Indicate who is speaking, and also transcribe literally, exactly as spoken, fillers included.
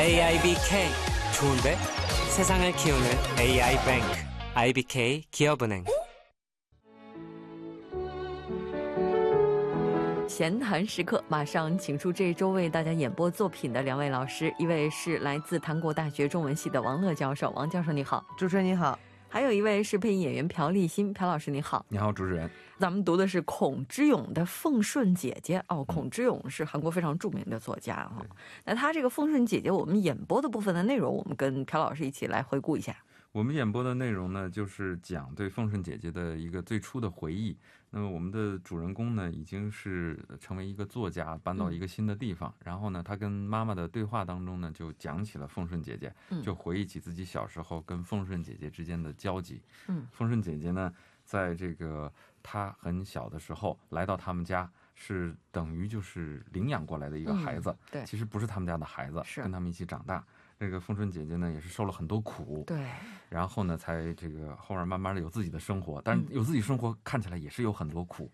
Speaker 1: 에이아이비케이 좋은데? 세상을 키우는 에이아이 뱅크 아이비케이 기업은행.
Speaker 2: 闲谈时刻，马上请出这一周为大家演播作品的两位老师，一位是来自韩国大学中文系的王乐教授，王教授你好。
Speaker 3: 主持人你好。
Speaker 2: 还有一位是配音演员朴立新，朴老师你好。
Speaker 4: 你好，主持人。
Speaker 2: 咱们读的是孔之勇的《奉顺姐姐》哦，孔之勇是韩国非常著名的作家哈、哦。那他这个《奉顺姐姐》，我们演播的部分的内容，我们跟朴老师一起来回顾一下。
Speaker 4: 我们演播的内容呢，就是讲对奉顺姐姐的一个最初的回忆。那么我们的主人公呢，已经是成为一个作家，搬到一个新的地方。嗯、然后呢，他跟妈妈的对话当中呢，就讲起了奉顺姐姐，就回忆起自己小时候跟奉顺姐姐之间的交集。嗯，奉顺姐姐呢，在这个她很小的时候来到他们家，是等于就是领养过来的一个孩子。嗯、对，其实不是他们家的孩子，跟他们一起长大。这个奉顺姐姐呢，也是受了很多苦，对，然后呢，才这个后面慢慢的有自己的生活，但是有自己生活看起来也是有很多苦，